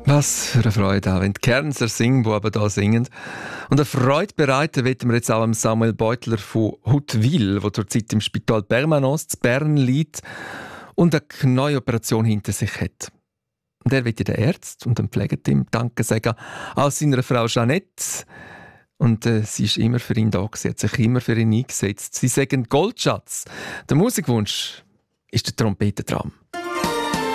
Was für eine Freude auch, wenn die Kernser Singbuben hier singen. Und eine Freude bereiten wollen wir jetzt auch Samuel Beutler von Huttwil, der zurzeit im Spital Permanence in Bern liegt und eine Knäuoperation hinter sich hat. Und er will den Ärzten und dem Pflegeteam Danke sagen, auch seiner Frau Jeanette. Und sie ist immer für ihn da gewesen, hat sich immer für ihn eingesetzt. Sie sagen Goldschatz. Der Musikwunsch ist der Trompetendram.